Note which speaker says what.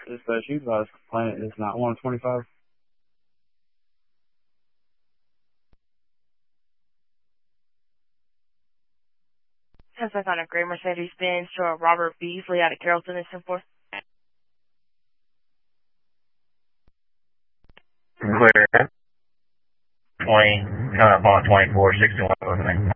Speaker 1: This she's about to complain it's not 125.
Speaker 2: Sounds like on a gray Mercedes-Benz to a Robert Beasley out of Carrollton and so forth.
Speaker 3: Clear. 20, bond 24, 61.